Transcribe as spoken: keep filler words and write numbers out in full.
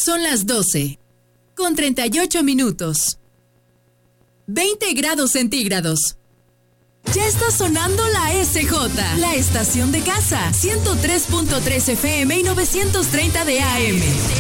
Son las doce, con treinta y ocho minutos. veinte grados centígrados. Ya está sonando la S J, la estación de casa, ciento tres punto tres F M y novecientos treinta de A M.